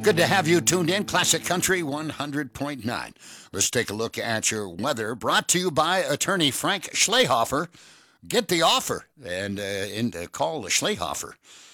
Good to have you tuned in. Classic Country 100.9. Let's take a look at your weather. Brought to you by attorney Frank Schlehofer. Get the offer and call Schlehofer.